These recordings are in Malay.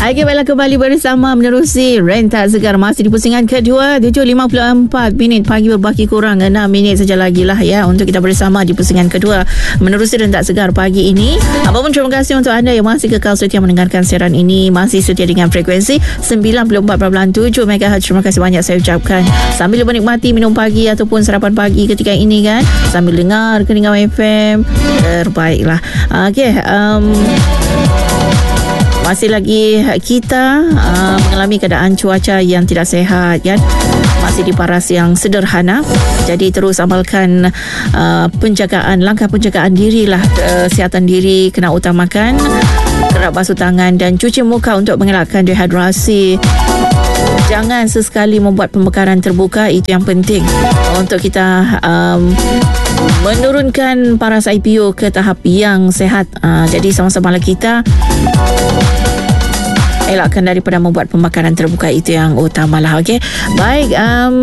Okey, baiklah, kembali bersama menerusi Rentak Segar. Masih di pusingan kedua, 7.54 minit pagi, berbaki kurang 6 minit saja lagi lah ya untuk kita bersama di pusingan kedua menerusi Rentak Segar pagi ini. Apapun, terima kasih untuk anda yang masih kekal setia mendengarkan siaran ini, masih setia dengan frekuensi 94.7 MHz. Terima kasih banyak saya ucapkan sambil menikmati minum pagi ataupun sarapan pagi ketika ini kan, sambil dengar Keningau FM, terbaiklah. Okey, masih lagi kita mengalami keadaan cuaca yang tidak sehat kan. Masih di paras yang sederhana. Jadi terus amalkan langkah penjagaan diri lah. Kesihatan diri kena utamakan. Kerap basuh tangan dan cuci muka untuk mengelakkan dehidrasi. Jangan sesekali membuat pembekaran terbuka, itu yang penting untuk kita menurunkan paras IPO ke tahap yang sehat. Jadi sama-sama kita elakkan daripada membuat pembakaran terbuka, itu yang utamalah. Okey, baik.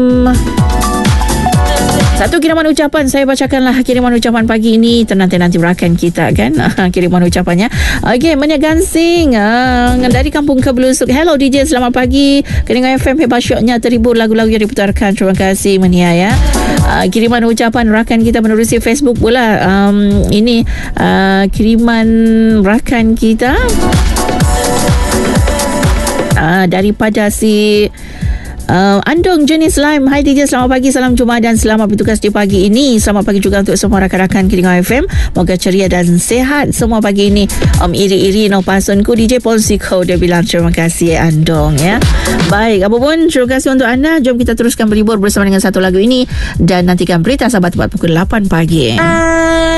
Satu kiriman ucapan saya bacakanlah. Kiriman ucapan pagi ini nanti rakan kita kan. Kiriman ucapannya. Okey, Menia Gansing dari Kampung Kebelusuk. Hello DJ, selamat pagi. Keningau FM hebat syoknya, terhibur lagu-lagu yang diputarkan. Terima kasih Menia ya. Kiriman ucapan rakan kita menerusi Facebook pula. Ini kiriman rakan kita daripada si Andong jenis Lime. Hai DJ, selamat pagi, salam Jumaat dan selamat bertugas di pagi ini. Selamat pagi juga untuk semua rakan-rakan Keningau FM. Moga ceria dan sehat semua pagi ini. Iri-iri no pasunku DJ Polsiko, dia bilang terima kasih Andong ya. Baik, apapun terima kasih untuk anda. Jom kita teruskan berlibur bersama dengan satu lagu ini dan nantikan berita sahabat tepat pukul 8 pagi.